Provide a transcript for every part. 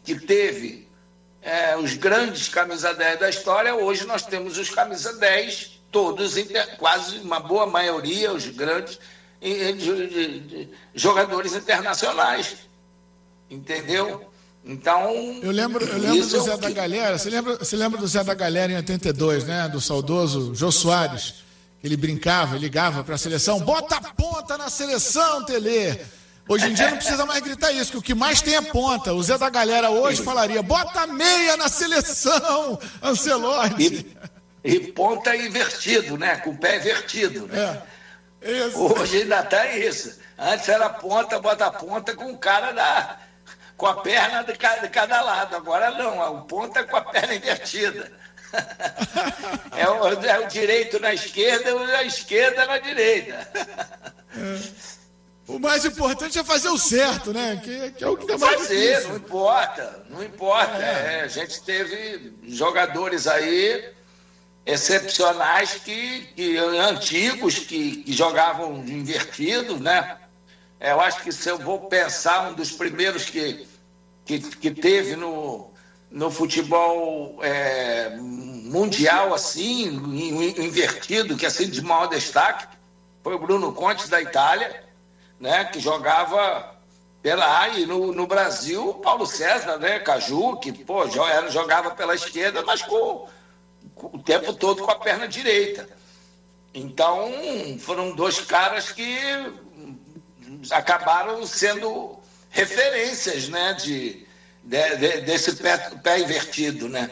que teve os grandes camisa 10 da história, hoje nós temos os camisa 10, todos, quase uma boa maioria, os grandes jogadores internacionais. Entendeu? Então... Eu lembro do Zé da Galera. Você lembra do Zé da Galera em 82, né? Do saudoso Jô Soares. Ele brincava, ele ligava para a seleção. Bota a ponta na seleção, Telê! Hoje em dia não precisa mais gritar isso, que o que mais tem é ponta. O Zé da Galera hoje falaria: bota meia na seleção, Ancelotti. E ponta invertido, né? Com o pé invertido. Né? Hoje ainda tá isso. Antes era ponta, bota a ponta com o cara com a perna de cada lado. Agora não, o ponta com a perna invertida. É o direito na esquerda e a esquerda na direita. O mais importante é fazer o certo, né? Que é o que é mais difícil. Não importa. A gente teve jogadores aí excepcionais antigos que jogavam invertido, né? Eu acho que se eu vou pensar, um dos primeiros que teve no futebol mundial, assim, invertido, que assim de maior destaque, foi o Bruno Conte da Itália, né? Que jogava e no Brasil, o Paulo César, né? Caju, que jogava pela esquerda, mas o tempo todo com a perna direita. Então, foram dois caras que acabaram sendo referências, né, desse pé invertido, né?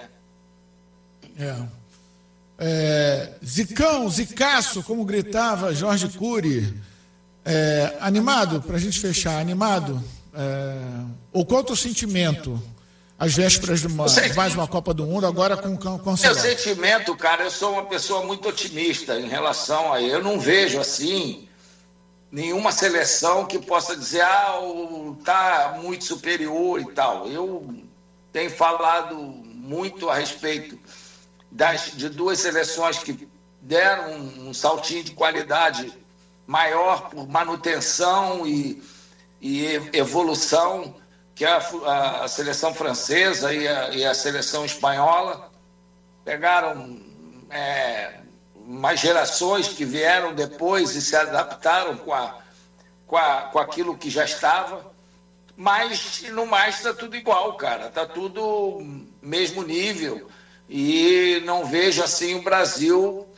Zicão, Zicaço, como gritava Jorge Cury. Animado, pra gente fechar, animado? Ou qual é o teu sentimento às vésperas de mais uma Copa do Mundo, agora com o Meu sentimento, cara, eu sou uma pessoa muito otimista em relação a... Eu não vejo, assim, nenhuma seleção que possa dizer, tá muito superior e tal. Eu tenho falado muito a respeito de duas seleções que deram um saltinho de qualidade maior por manutenção e evolução, que é a seleção francesa e a seleção espanhola. Pegaram mais gerações que vieram depois e se adaptaram com aquilo que já estava, mas no mais está tudo igual, cara, está tudo mesmo nível, e não vejo assim o Brasil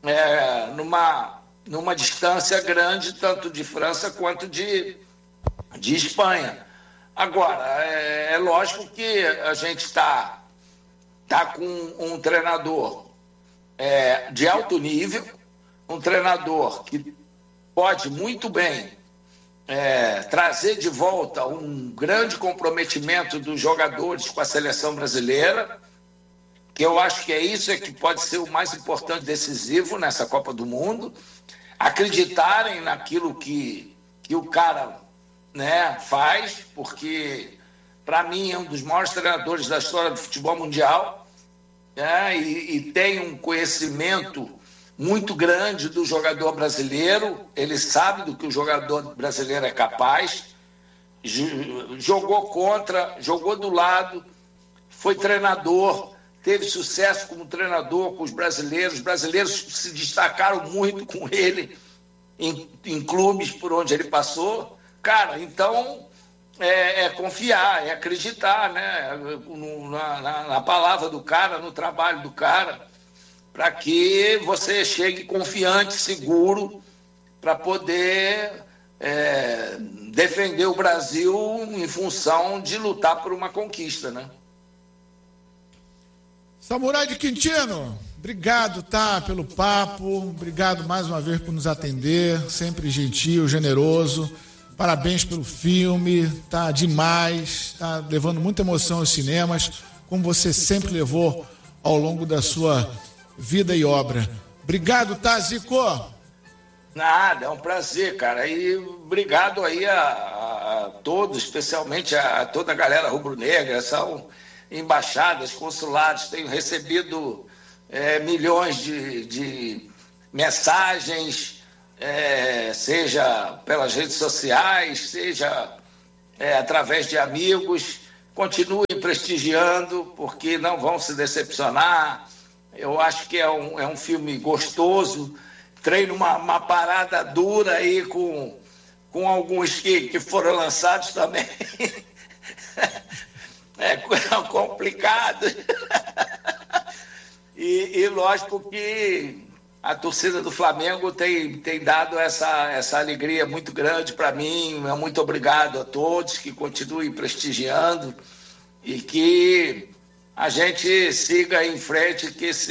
numa distância grande, tanto de França quanto de Espanha. Agora, é lógico que a gente está com um treinador de alto nível, um treinador que pode muito bem trazer de volta um grande comprometimento dos jogadores com a seleção brasileira, que eu acho que isso que pode ser o mais importante, decisivo nessa Copa do Mundo, acreditarem naquilo que o cara, né, faz, porque para mim é um dos maiores treinadores da história do futebol mundial, e tem um conhecimento muito grande do jogador brasileiro. Ele sabe do que o jogador brasileiro é capaz, jogou contra, jogou do lado, foi treinador, teve sucesso como treinador com os brasileiros se destacaram muito com ele em clubes por onde ele passou. Cara, então confiar, é acreditar, né, na palavra do cara, no trabalho do cara, para que você chegue confiante, seguro, para poder defender o Brasil em função de lutar por uma conquista, né? Samurai de Quintino, obrigado, pelo papo, obrigado mais uma vez por nos atender, sempre gentil, generoso. Parabéns pelo filme, tá demais, tá levando muita emoção aos cinemas, como você sempre levou ao longo da sua vida e obra. Obrigado, Zico? Nada, é um prazer, cara. E obrigado aí a todos, especialmente a toda a galera rubro-negra. São embaixadas, consulados, tenho recebido milhões de mensagens, seja pelas redes sociais, seja através de amigos, continuem prestigiando, porque não vão se decepcionar. Eu acho que é um filme gostoso. Treino uma parada dura aí com alguns que foram lançados também. É complicado. E lógico que a torcida do Flamengo tem dado essa alegria muito grande para mim. Muito obrigado a todos, que continuem prestigiando e que a gente siga em frente,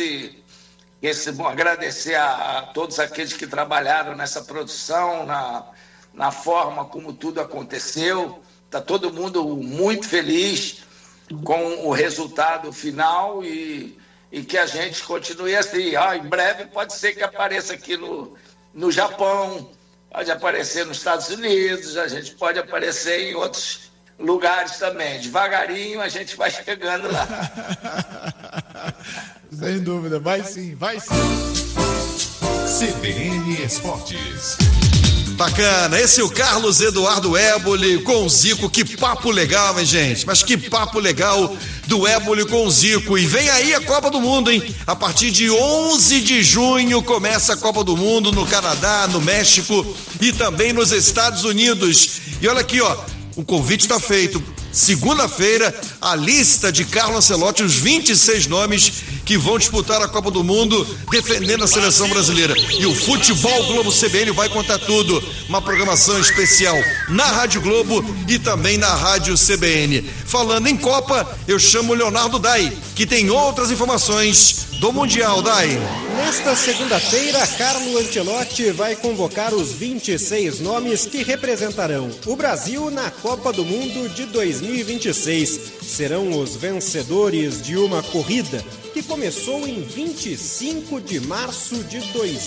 agradecer a todos aqueles que trabalharam nessa produção, na forma como tudo aconteceu. Está todo mundo muito feliz com o resultado final e que a gente continue assim. Em breve pode ser que apareça aqui no Japão, pode aparecer nos Estados Unidos, a gente pode aparecer em outros lugares também. Devagarinho a gente vai chegando lá. Sem dúvida, vai sim. CBN Esportes. Bacana, esse é o Carlos Eduardo Éboli com o Zico. Que papo legal, hein, gente? Mas que papo legal do Éboli com o Zico. E vem aí a Copa do Mundo, hein? A partir de 11 de junho começa a Copa do Mundo no Canadá, no México e também nos Estados Unidos. E olha aqui, ó, o convite está feito. Segunda-feira, a lista de Carlo Ancelotti, os 26 nomes que vão disputar a Copa do Mundo defendendo a seleção brasileira. E o Futebol Globo CBN vai contar tudo. Uma programação especial na Rádio Globo e também na Rádio CBN. Falando em Copa, eu chamo o Leonardo Dai, que tem outras informações do Mundial. Dai. Nesta segunda-feira, Carlo Ancelotti vai convocar os 26 nomes que representarão o Brasil na Copa do Mundo de 2026. Serão os vencedores de uma corrida que começou em 25 de março de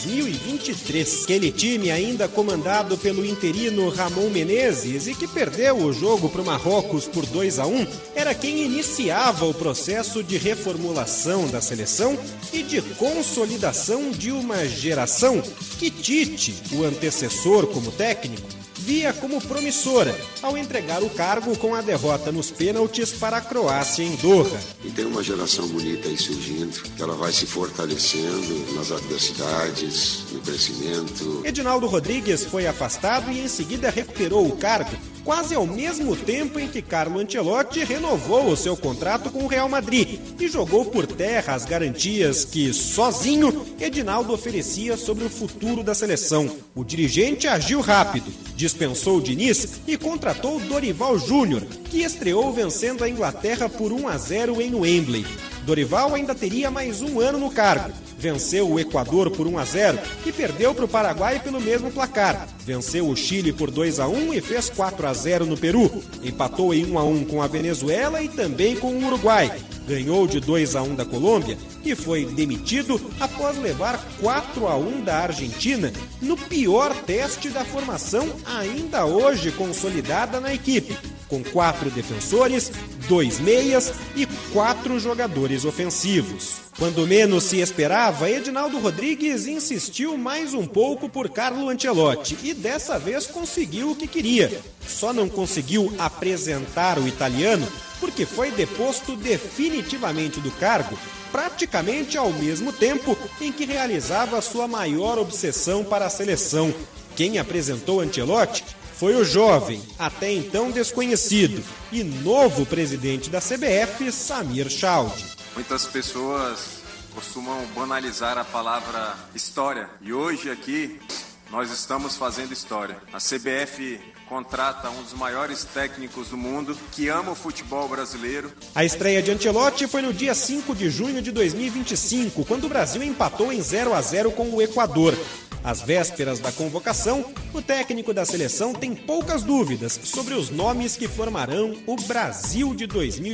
2023. Aquele time ainda comandado pelo interino Ramon Menezes e que perdeu o jogo para o Marrocos por 2-1, era quem iniciava o processo de reformulação da seleção e de consolidação de uma geração que Tite, o antecessor como técnico, via como promissora ao entregar o cargo com a derrota nos pênaltis para a Croácia em Doha. E tem uma geração bonita aí surgindo, que ela vai se fortalecendo nas adversidades, no crescimento. Edinaldo Rodrigues foi afastado e em seguida recuperou o cargo, quase ao mesmo tempo em que Carlo Ancelotti renovou o seu contrato com o Real Madrid e jogou por terra as garantias que, sozinho, Edinaldo oferecia sobre o futuro da seleção. O dirigente agiu rápido, dispensou o Diniz e contratou Dorival Júnior, que estreou vencendo a Inglaterra por 1-0 em Wembley. Dorival ainda teria mais um ano no cargo. Venceu o Equador por 1-0 e perdeu para o Paraguai pelo mesmo placar. Venceu o Chile por 2-1 e fez 4-0 no Peru. Empatou em 1-1 com a Venezuela e também com o Uruguai. Ganhou de 2-1 da Colômbia e foi demitido após levar 4-1 da Argentina no pior teste da formação ainda hoje consolidada na equipe, com 4 defensores, 2 meias e 4 jogadores ofensivos. Quando menos se esperava, Edinaldo Rodrigues insistiu mais um pouco por Carlo Ancelotti e dessa vez conseguiu o que queria. Só não conseguiu apresentar o italiano porque foi deposto definitivamente do cargo, praticamente ao mesmo tempo em que realizava sua maior obsessão para a seleção. Quem apresentou Ancelotti foi o jovem, até então desconhecido, e novo presidente da CBF, Samir Chaudhry. Muitas pessoas costumam banalizar a palavra história, e hoje aqui nós estamos fazendo história. A CBF contrata um dos maiores técnicos do mundo, que ama o futebol brasileiro. A estreia de Ancelotti foi no dia 5 de junho de 2025, quando o Brasil empatou em 0-0 com o Equador. Às vésperas da convocação, o técnico da seleção tem poucas dúvidas sobre os nomes que formarão o Brasil de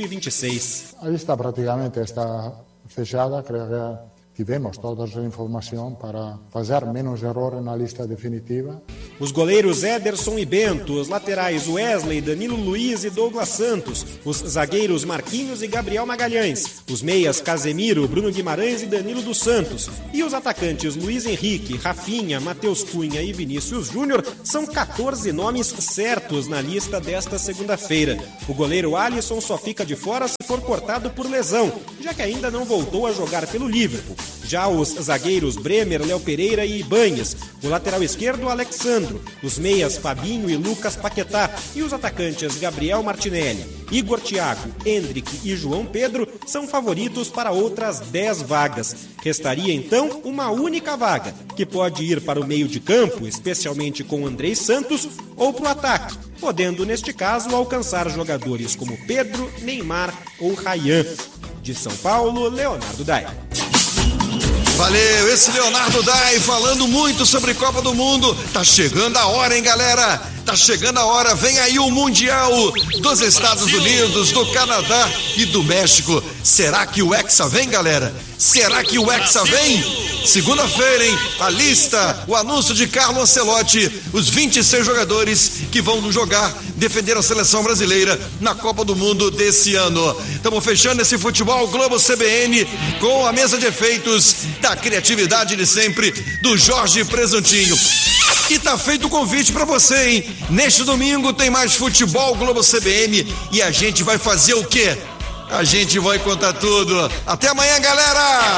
2026. A lista praticamente está fechada, creio que tivemos toda a informação para fazer menos erros na lista definitiva. Os goleiros Ederson e Bento, os laterais Wesley, Danilo Luiz e Douglas Santos, os zagueiros Marquinhos e Gabriel Magalhães, os meias Casemiro, Bruno Guimarães e Danilo dos Santos, e os atacantes Luiz Henrique, Rafinha, Matheus Cunha e Vinícius Júnior são 14 nomes certos na lista desta segunda-feira. O goleiro Alisson só fica de fora se for cortado por lesão, já que ainda não voltou a jogar pelo Liverpool. Já os zagueiros Bremer, Léo Pereira e Ibanhes, o lateral esquerdo Alexandro, os meias Fabinho e Lucas Paquetá e os atacantes Gabriel Martinelli, Igor Thiago, Endrick e João Pedro são favoritos para outras 10 vagas. Restaria então uma única vaga, que pode ir para o meio de campo, especialmente com Andrei Santos, ou para o ataque, podendo neste caso alcançar jogadores como Pedro, Neymar ou Rayhan. De São Paulo, Leonardo Dai. Valeu, esse Leonardo Dai falando muito sobre Copa do Mundo. Tá chegando a hora, hein, galera? Tá chegando a hora, vem aí o Mundial dos Estados Unidos, do Canadá e do México. Será que o Hexa vem, galera? Será que o Hexa vem? Segunda-feira, hein? A lista, o anúncio de Carlo Ancelotti, os 26 jogadores que vão jogar, defender a seleção brasileira na Copa do Mundo desse ano. Estamos fechando esse Futebol Globo CBN com a mesa de efeitos da criatividade de sempre do Jorge Presuntinho. E tá feito o convite pra você, hein? Neste domingo tem mais Futebol Globo CBN e a gente vai fazer o quê? A gente vai contar tudo. Até amanhã, galera!